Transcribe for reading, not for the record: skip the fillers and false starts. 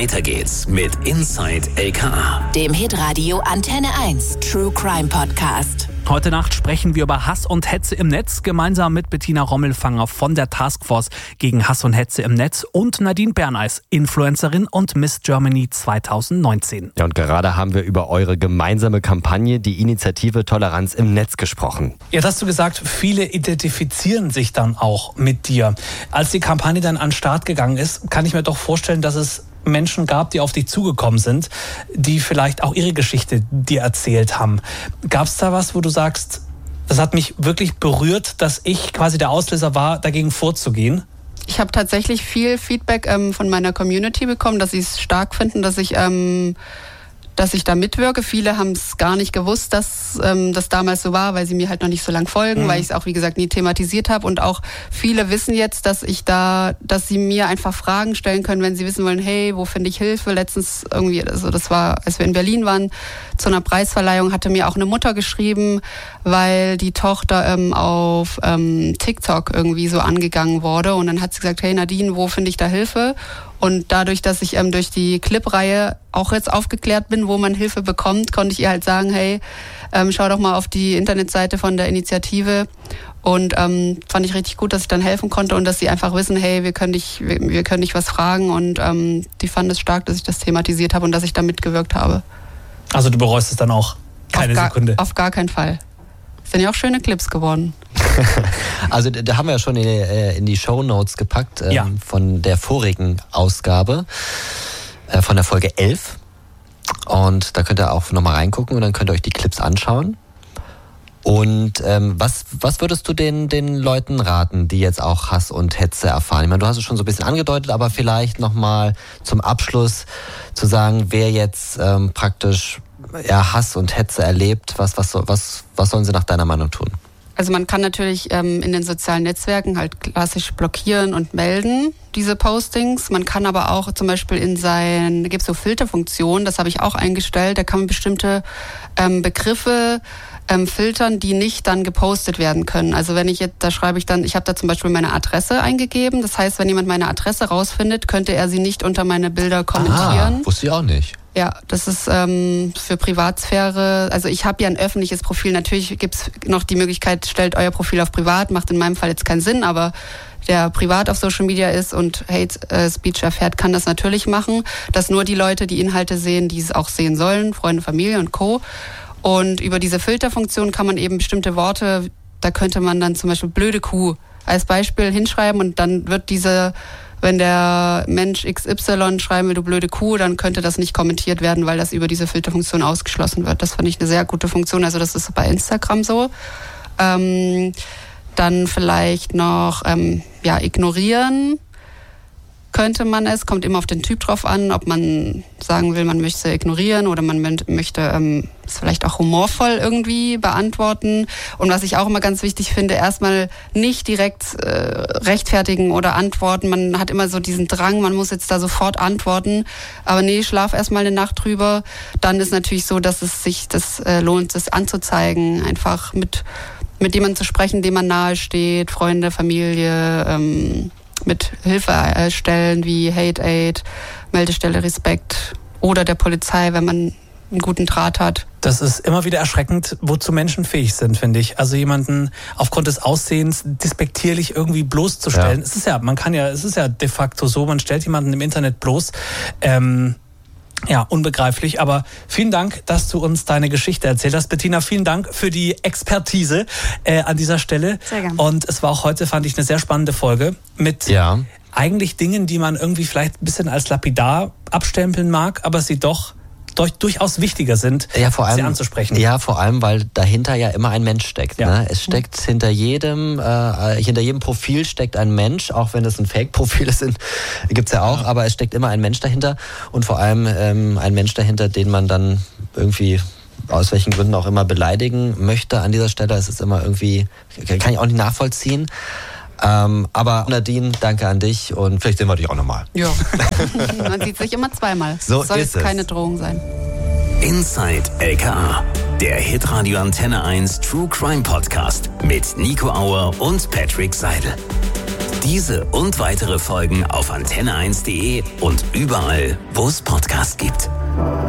Weiter geht's mit Inside LKA, dem Hitradio Antenne 1 True Crime Podcast. Heute Nacht sprechen wir über Hass und Hetze im Netz, gemeinsam mit Bettina Rommelfanger von der Taskforce gegen Hass und Hetze im Netz und Nadine Berneis, Influencerin und Miss Germany 2019. Ja, und gerade haben wir über eure gemeinsame Kampagne, die Initiative Toleranz im Netz, gesprochen. Jetzt hast du gesagt, viele identifizieren sich dann auch mit dir. Als die Kampagne dann an den Start gegangen ist, kann ich mir doch vorstellen, dass es Menschen gab, die auf dich zugekommen sind, die vielleicht auch ihre Geschichte dir erzählt haben. Gab es da was, wo du sagst, das hat mich wirklich berührt, dass ich quasi der Auslöser war, dagegen vorzugehen? Ich habe tatsächlich viel Feedback von meiner Community bekommen, dass sie es stark finden, dass ich da mitwirke. Viele haben es gar nicht gewusst, dass das damals so war, weil sie mir halt noch nicht so lang folgen, weil ich es auch, wie gesagt, nie thematisiert habe. Und auch viele wissen jetzt, dass sie mir einfach Fragen stellen können, wenn sie wissen wollen, hey, wo finde ich Hilfe? Letztens irgendwie, also das war, als wir in Berlin waren, zu einer Preisverleihung, hatte mir auch eine Mutter geschrieben, weil die Tochter auf TikTok irgendwie so angegangen wurde. Und dann hat sie gesagt, hey Nadine, wo finde ich da Hilfe? Und dadurch, dass ich durch die Clip-Reihe auch jetzt aufgeklärt bin, wo man Hilfe bekommt, konnte ich ihr halt sagen, hey, schau doch mal auf die Internetseite von der Initiative. Und fand ich richtig gut, dass ich dann helfen konnte und dass sie einfach wissen, hey, wir können dich was fragen. Und die fanden es stark, dass ich das thematisiert habe und dass ich da mitgewirkt habe. Also du bereust es dann auch keine Sekunde? Auf gar keinen Fall. Sind ja auch schöne Clips geworden. Also da haben wir ja schon in die Shownotes gepackt von der vorigen Ausgabe, von der Folge 11. Und da könnt ihr auch nochmal reingucken und dann könnt ihr euch die Clips anschauen. Und was würdest du den Leuten raten, die jetzt auch Hass und Hetze erfahren? Ich meine, du hast es schon so ein bisschen angedeutet, aber vielleicht nochmal zum Abschluss zu sagen, wer jetzt praktisch Hass und Hetze erlebt, was sollen sie nach deiner Meinung tun? Also man kann natürlich in den sozialen Netzwerken halt klassisch blockieren und melden, diese Postings. Man kann aber auch zum Beispiel da gibt es so Filterfunktionen, das habe ich auch eingestellt, da kann man bestimmte Begriffe filtern, die nicht dann gepostet werden können. Also wenn ich habe da zum Beispiel meine Adresse eingegeben, das heißt, wenn jemand meine Adresse rausfindet, könnte er sie nicht unter meine Bilder kommentieren. Wusste ich auch nicht. Ja, das ist für Privatsphäre, also ich habe ja ein öffentliches Profil, natürlich gibt's noch die Möglichkeit, stellt euer Profil auf privat, macht in meinem Fall jetzt keinen Sinn, aber der privat auf Social Media ist und Hate Speech erfährt, kann das natürlich machen, dass nur die Leute die Inhalte sehen, die es auch sehen sollen, Freunde, Familie und Co. Und über diese Filterfunktion kann man eben bestimmte Worte, da könnte man dann zum Beispiel blöde Kuh als Beispiel hinschreiben und dann wird wenn der Mensch XY schreiben will, du blöde Kuh, dann könnte das nicht kommentiert werden, weil das über diese Filterfunktion ausgeschlossen wird. Das fand ich eine sehr gute Funktion. Also das ist bei Instagram so. Dann vielleicht noch ignorieren könnte man es. Kommt immer auf den Typ drauf an, ob man sagen will, man möchte ignorieren oder man möchte es vielleicht auch humorvoll irgendwie beantworten. Und was ich auch immer ganz wichtig finde, erstmal nicht direkt rechtfertigen oder antworten. Man hat immer so diesen Drang, man muss jetzt da sofort antworten. Aber nee, schlaf erstmal eine Nacht drüber. Dann ist natürlich so, dass es sich das lohnt, das anzuzeigen. Einfach mit jemandem zu sprechen, dem man nahe steht, Freunde, Familie, mit Hilfestellen wie Hate Aid, Meldestelle Respekt oder der Polizei, wenn man einen guten Draht hat. Das ist immer wieder erschreckend, wozu Menschen fähig sind, finde ich. Also jemanden aufgrund des Aussehens despektierlich irgendwie bloßzustellen. Ja. Es ist ja de facto so, man stellt jemanden im Internet bloß. Unbegreiflich, aber vielen Dank, dass du uns deine Geschichte erzählt hast. Bettina, vielen Dank für die Expertise an dieser Stelle. Sehr gerne. Und es war auch heute, fand ich, eine sehr spannende Folge mit eigentlich Dingen, die man irgendwie vielleicht ein bisschen als lapidar abstempeln mag, aber sie doch durchaus wichtiger sind, sie anzusprechen. Ja, vor allem, weil dahinter ja immer ein Mensch steckt. Ja. Ne? Es steckt hinter jedem Profil steckt ein Mensch, auch wenn es ein Fake-Profil ist, gibt's ja auch, aber es steckt immer ein Mensch dahinter und vor allem ein Mensch dahinter, den man dann irgendwie aus welchen Gründen auch immer beleidigen möchte. An dieser Stelle ist es immer irgendwie, kann ich auch nicht nachvollziehen. Aber Nadine, danke an dich und vielleicht sehen wir dich auch nochmal. Ja, man sieht sich immer zweimal. So soll ist es keine Drohung sein. Inside LKA, der Hitradio Antenne 1 True Crime Podcast mit Nico Auer und Patrick Seidel. Diese und weitere Folgen auf antenne1.de und überall, wo es Podcasts gibt.